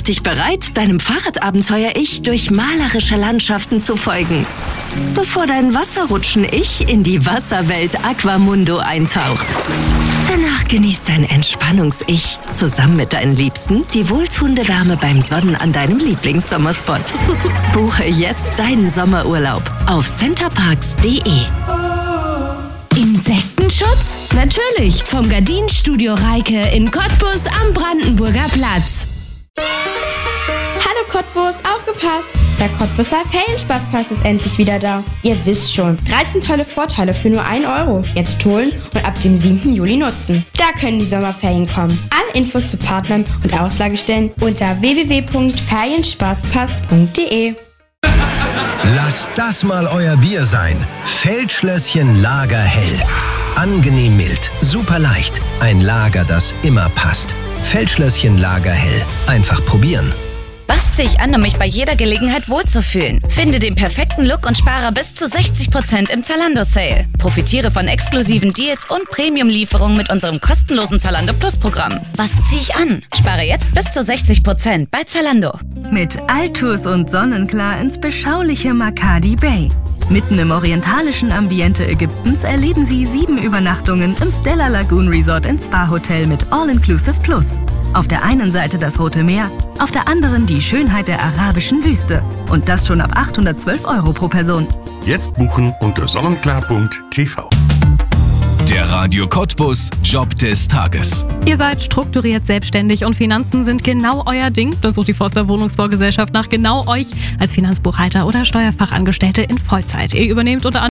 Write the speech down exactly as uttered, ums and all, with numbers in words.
dich bereit, deinem Fahrradabenteuer-Ich durch malerische Landschaften zu folgen, bevor dein Wasserrutschen-Ich in die Wasserwelt Aquamundo eintaucht. Danach genießt dein Entspannungs-Ich zusammen mit deinen Liebsten die wohltuende Wärme beim Sonnen an deinem Lieblingssommerspot. Buche jetzt deinen Sommerurlaub auf centerparks punkt de. Insektenschutz? Natürlich, vom Gardinenstudio Reike in Cottbus am Brandenburger Platz. Hallo Cottbus, aufgepasst! Der Cottbuser Ferienspaßpass ist endlich wieder da. Ihr wisst schon, dreizehn tolle Vorteile für nur ein Euro. Jetzt holen und ab dem siebten Juli nutzen. Da können die Sommerferien kommen. Alle Infos zu Partnern und Auslagestellen unter w w w punkt ferienspaßpass punkt de. Lasst das mal euer Bier sein. Feldschlösschen Lager Hell. Angenehm mild, super leicht. Ein Lager, das immer passt. Feldschlösschen Lager Hell. Einfach probieren. Was ziehe ich an, um mich bei jeder Gelegenheit wohlzufühlen? Finde den perfekten Look und spare bis zu sechzig Prozent im Zalando-Sale. Profitiere von exklusiven Deals und Premium-Lieferungen mit unserem kostenlosen Zalando Plus-Programm. Was ziehe ich an? Spare jetzt bis zu sechzig Prozent bei Zalando. Mit Altus und Sonnenklar ins beschauliche Makadi Bay. Mitten im orientalischen Ambiente Ägyptens erleben Sie sieben Übernachtungen im Stella Lagoon Resort & Spa Hotel mit All-Inclusive Plus. Auf der einen Seite das Rote Meer, auf der anderen die Schönheit der arabischen Wüste. Und das schon ab achthundertzwölf Euro pro Person. Jetzt buchen unter sonnenklar punkt t v. Der Radio Cottbus Job des Tages. Ihr seid strukturiert selbstständig und Finanzen sind genau euer Ding. Dann sucht die Forstler Wohnungsbaugesellschaft nach genau euch als Finanzbuchhalter oder Steuerfachangestellte in Vollzeit. Ihr übernehmt unter anderem